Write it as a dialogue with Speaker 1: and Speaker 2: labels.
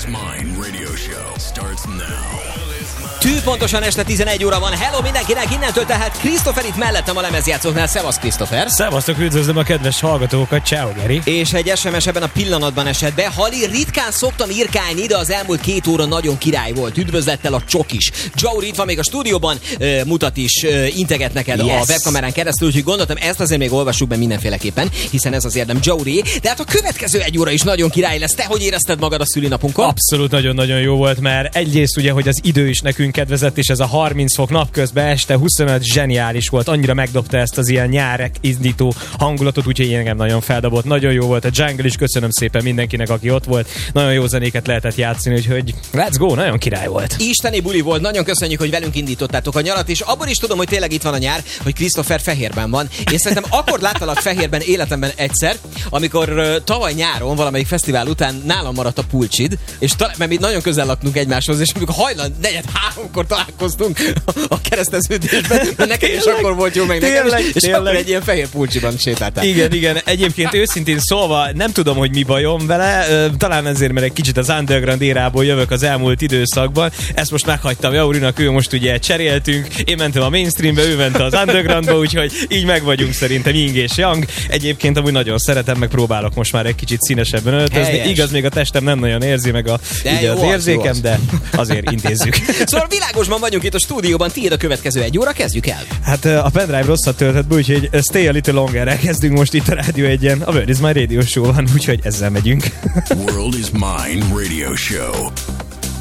Speaker 1: Mine Radio Show starts now.
Speaker 2: Tűpontosan este 11 óra van. Hello mindenkinek, innentől tehát Christopher itt mellettem a lemezjátszóknál. Szevasz Christopher.
Speaker 3: Szevasztok, üdvözlöm a kedves hallgatókat, ciao Geri.
Speaker 2: És egy SMS ebben a pillanatban esett be. Hali, ritkán szoktam írkálni, de az elmúlt 2 óra nagyon király volt. Üdvözlettel a csokis. Joe itt van még a stúdióban, mutat is, integet neked a webkamerán keresztül, úgyhogy gondoltam, ezt azért még olvassuk be mindenféleképpen, hiszen ez az érdem Joe-ré. De hát a következő 1 óra is nagyon király lesz. Te hogy érezted magad a szülinapunkon?
Speaker 3: Abszolút nagyon-nagyon jó volt, mert egyrészt ugye, hogy az idő is nekünk kedvezett, és ez a 30 fok napközben este 25 zseniális volt, annyira megdobta ezt az ilyen nyárek indító hangulatot, úgyhogy engem nagyon feldobott, nagyon jó volt a Jungle is, köszönöm szépen mindenkinek, aki ott volt, nagyon jó zenéket lehetett játszani, úgyhogy let's go, nagyon király volt.
Speaker 2: Isteni buli volt, nagyon köszönjük, hogy velünk indítottátok a nyarat, és abban is tudom, hogy tényleg itt van a nyár, hogy Christopher fehérben van, és szerintem akkor láttalak fehérben életemben egyszer, amikor tavaly nyáron valamelyik fesztivál után nálam maradt a pulcsid, és mert mi nagyon közel laktunk egymáshoz, és amikor hajnal 4-3-kor találkoztunk a kereszteződésben, mert nekem is akkor volt jó, meg nekem is, és akkor egy ilyen fehér pulcsiban sétáltál.
Speaker 3: Igen, egyébként őszintén szólva nem tudom, hogy mi bajom vele, talán ezért, mert egy kicsit az underground érából jövök az elmúlt időszakban, ezt most meghagytam Jaurinak, ő most ugye cseréltünk, én mentem a mainstreambe, ő ment az undergroundba, úgyhogy így meg vagyunk szerintem Ying és Yang. Egyébként amúgy nagyon szeretem, meg próbálok most már egy kicsit színesebben öltözni.
Speaker 2: Helyes.
Speaker 3: Igaz, még a testem nem nagyon érzi meg az érzékem, de azért intézzük.
Speaker 2: Szóval világosban vagyunk itt a stúdióban, tiéd a következő 1 óra, kezdjük el.
Speaker 3: Hát a pendrive rosszat töltött be, úgyhogy Stay a Little Longer-rel kezdünk most itt a Rádió 1-en. A World is My Radio Show van, úgyhogy ezzel megyünk.
Speaker 1: World is Mine Radio Show.